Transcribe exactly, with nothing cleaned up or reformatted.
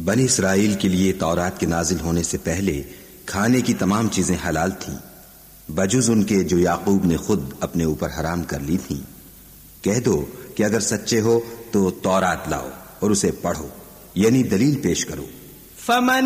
बनी इसराइल के लिए तौरात के नाजिल होने से पहले खाने की तमाम चीजें हलाल थीं, बजुज उनके जो याकूब ने खुद अपने ऊपर हराम कर ली थीं। कह दो कि अगर सच्चे हो तो तौरात लाओ और उसे पढ़ो, यानी दलील पेश करो।